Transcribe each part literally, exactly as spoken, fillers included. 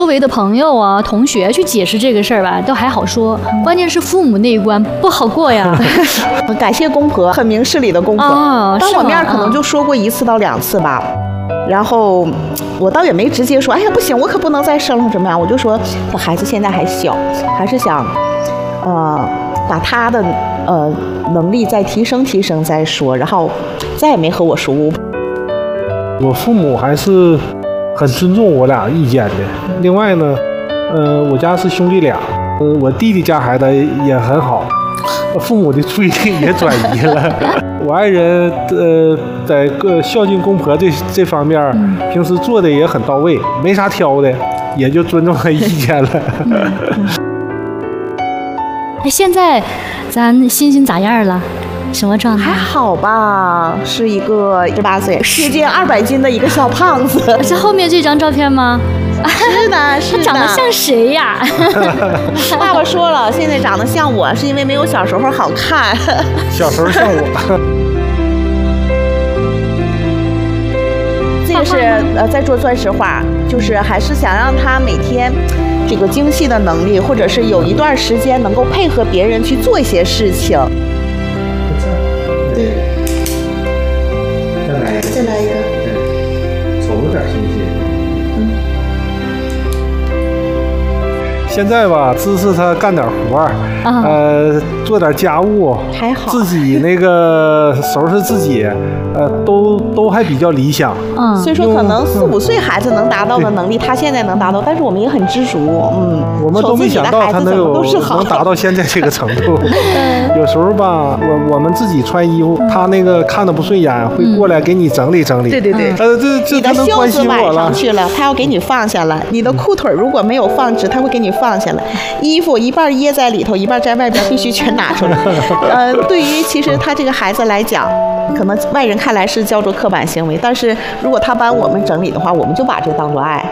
周围的朋友啊、同学去解释这个事儿吧，都还好说，关键是父母那一关不好过呀。 感谢公婆，很明事理的公婆， 哦、 当我面可能就说过一次到两次吧。然后我倒也没直接说，哎呀不行，我可不能再生了怎么样？我就说，这孩子现在还小，还是想，呃，把他的呃能力再提升提升再说。然后再也没和我说过。 我父母还是很尊重我俩意见的。另外呢，呃，我家是兄弟俩，呃，我弟弟家孩子也很好，父母的注意力也转移了。我爱人呃，在个孝敬公婆这这方面，嗯、平时做的也很到位，没啥挑的，也就尊重他意见了。 哎，现在咱欣欣咋样了？什么状态？ 还好吧，是一个十八岁、接近二百斤的一个小胖子。 是后面这张照片吗？ 是的，是的。 他长得像谁呀？ 爸爸说了，现在长得像我，是因为没有小时候好看。 小时候像我。 这个是呃，在做钻石画，就是还是想让他每天这个精细的能力，或者是有一段时间能够配合别人去做一些事情。对， 再来一个， 再来一个， 对，瞅着点新鲜。 嗯。 现在吧，支持他干点活儿，啊、呃，做点家务， 还好， 自己那个收拾自己，呃，都都还比较理想。 嗯，所以说可能四五岁孩子能达到的能力，他现在能达到，但是我们也很知足，嗯， 我们都没想到他能有能达到现在这个程度。有时候吧，我我们自己穿衣服，他那个看的不顺眼，会过来给你整理整理。 对对对， 呃，这这他能关心我了。 去了，他要给你放下来。你的裤腿如果没有放直，他会给你放下来。衣服一半掖在里头，一半在外边，必须全拿出来。呃，对于其实他这个孩子来讲，可能外人看来是叫做刻板行为，但是如果他帮我们整理的话，我们就把这当做爱。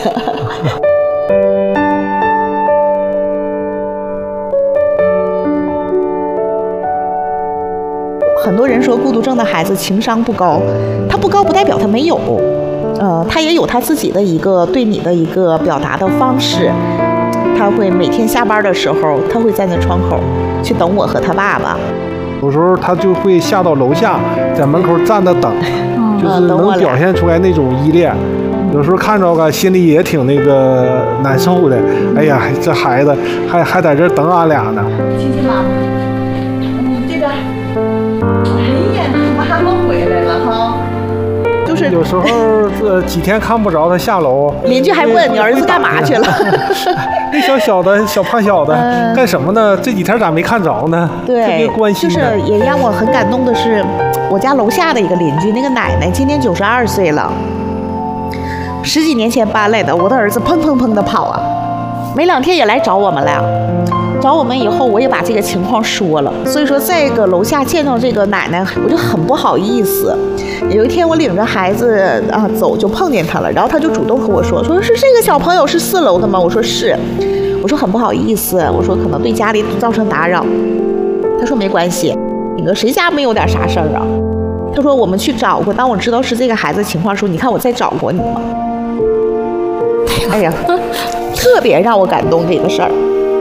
很多人说孤独症的孩子情商不高，他不高不代表他没有，呃，他也有他自己的一个对你的一个表达的方式。他会每天下班的时候，他会站在窗口去等我和他爸爸。 有时候他就会下到楼下，在门口站着等，嗯、就是能表现出来那种依恋。有时候看着个心里也挺那个难受的。哎呀，这孩子还还在这等俺俩呢。 亲亲妈妈，嗯，这个，哎呀，你妈妈回来了哈。就是有时候呃几天看不着他下楼， 邻居还问你儿子干嘛去了。 那小小的小胖小子、嗯、干什么呢？这几天咋没看着呢？ 对， 特别关心。 就是也让我很感动的是，我家楼下的一个邻居，那个奶奶今年九十二岁了，十几年前搬来的。我的儿子砰砰砰的跑啊，没两天也来找我们了。找我们以后，我也把这个情况说了。所以说，在这个楼下见到这个奶奶，我就很不好意思。有一天，我领着孩子啊走，就碰见她了，然后她就主动和我说：“说是这个小朋友是四楼的吗？”我说是。我说很不好意思，我说可能对家里造成打扰。她说没关系，那个谁家没有点啥事儿啊？她说我们去找过，当我知道是这个孩子情况的时候，你看我再找过你吗？哎呀，特别让我感动这个事儿。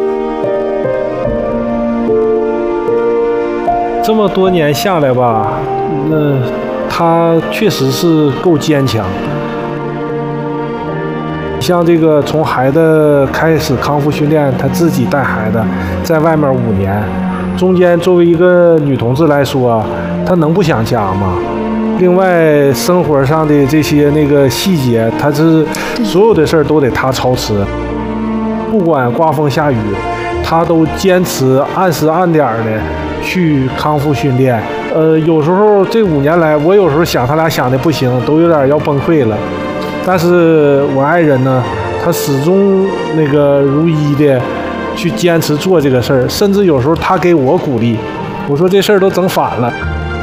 这么多年下来吧，那他确实是够坚强。像这个从孩子开始康复训练，他自己带孩子，在外面五年，中间作为一个女同志来说，她能不想家吗？另外，生活上的这些那个细节，她是所有的事儿都得她操持，不管刮风下雨，她都坚持按时按点的去康复训练。呃，有时候这五年来，我有时候想他俩想的不行，都有点要崩溃了。但是我爱人呢，他始终那个如一的去坚持做这个事儿，甚至有时候他给我鼓励，我说这事儿都整反了。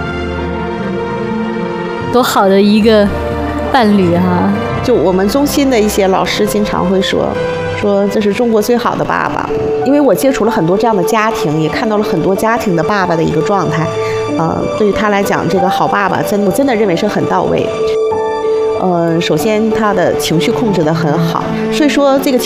多好的一个伴侣哈、啊！ 就我们中心的一些老师经常会说，说这是中国最好的爸爸。因为我接触了很多这样的家庭，也看到了很多家庭的爸爸的一个状态，呃，对于他来讲，这个好爸爸真我真的认为是很到位。 呃，首先他的情绪控制得很好，所以说这个。